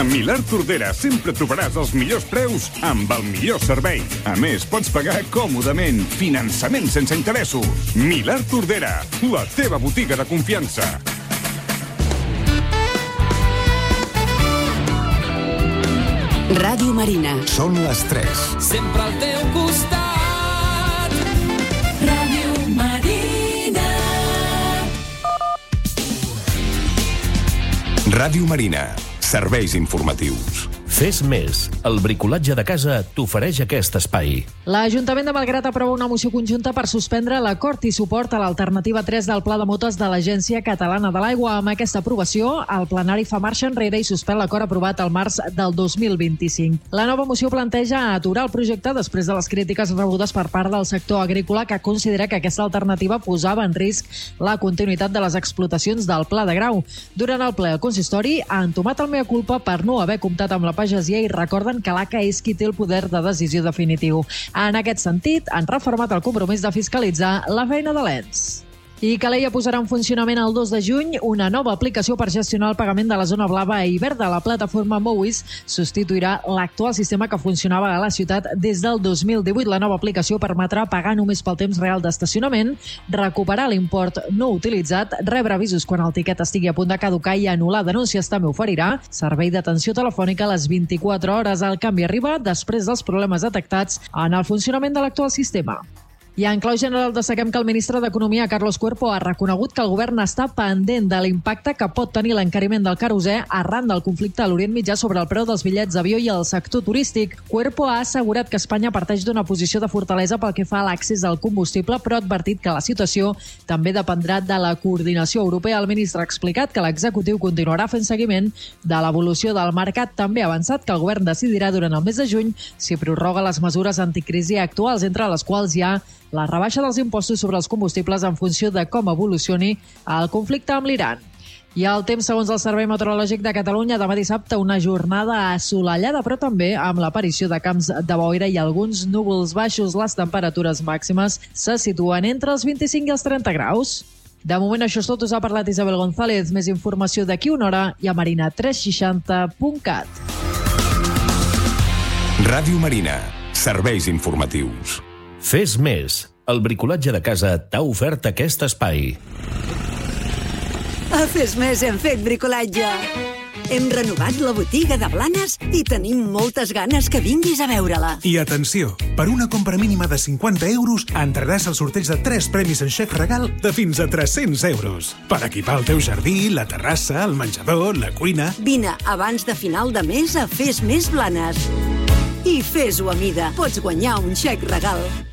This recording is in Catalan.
A Milà Tordera sempre trobaràs els millors preus amb el millor servei. A més, pots pagar còmodament. Finançament sense interessos. Milà Tordera, la teva botiga de confiança. Ràdio Marina. Són les 3. Sempre al teu costat. Ràdio Marina. Ràdio Marina. Serveis informatius. Fes més. El bricolatge de casa t'ofereix aquest espai. L'Ajuntament de Malgrat aprova una moció conjunta per suspendre l'acord i suport a l'alternativa 3 del Pla de Motes de l'Agència Catalana de l'Aigua. Amb aquesta aprovació, el plenari fa marxa enrere i suspèn l'acord aprovat al març del 2025. La nova moció planteja aturar el projecte després de les crítiques rebudes per part del sector agrícola, que considera que aquesta alternativa posava en risc la continuïtat de les explotacions del Pla de Grau. Durant el ple, el consistori ha entomat el mea culpa per no haver comptat amb la pagesia i recorden que l'ACA és qui té el poder de decisió definitiu. En aquest sentit, han refermat el compromís de fiscalitzar la feina de l'ENS. I Calella posarà en funcionament el 2 de juny una nova aplicació per gestionar el pagament de la zona blava i verda. La plataforma Mowis substituirà l'actual sistema que funcionava a la ciutat des del 2018. La nova aplicació permetrà pagar només pel temps real d'estacionament, recuperar l'import no utilitzat, rebre avisos quan el tiquet estigui a punt de caducar i anul·lar denúncies. També oferirà servei d'atenció telefònica a les 24 hores. El canvi arriba després dels problemes detectats en el funcionament de l'actual sistema. I en clau general destaquem que el ministre d'Economia, Carlos Cuerpo, ha reconegut que el govern està pendent de l'impacte que pot tenir l'encariment del querosè arran del conflicte a l'Orient Mitjà sobre el preu dels bitllets d'avió i el sector turístic. Cuerpo ha assegurat que Espanya parteix d'una posició de fortalesa pel que fa a l'accés al combustible, però ha advertit que la situació també dependrà de la coordinació europea. El ministre ha explicat que l'executiu continuarà fent seguiment de l'evolució del mercat. També ha avançat que el govern decidirà durant el mes de juny si prorroga les mesures anticrisi actuals, entre les quals hi ha la rebaixa dels impostos sobre els combustibles en funció de com evolucioni el conflicte amb l'Iran. I el temps, segons el Servei Meteorològic de Catalunya, demà dissabte una jornada assolellada, però també amb l'aparició de camps de boira i alguns núvols baixos. Les temperatures màximes se situen entre els 25 i els 30 graus. De moment això és tot. Us ha parlat Isabel González. Més informació d'aquí una hora i a marina360.cat. Ràdio Marina. Serveis informatius. Fes més. El bricolatge de casa t'ha ofert aquest espai. A Fes Més hem fet bricolatge. Hem renovat la botiga de Blanes i tenim moltes ganes que vinguis a veure-la. I atenció, per una compra mínima de 50 euros entraràs al sorteig de 3 premis en xec regal de fins a 300 euros. Per equipar el teu jardí, la terrassa, el menjador, la cuina... Vine abans de final de mes a Fes Més Blanes. I fes-ho a mida. Pots guanyar un xec regal.